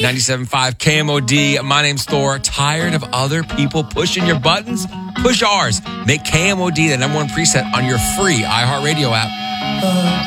97.5 KMOD. My name's Thor. Tired of other people pushing your buttons? Push ours. Make KMOD the #1 preset on your free iHeartRadio app.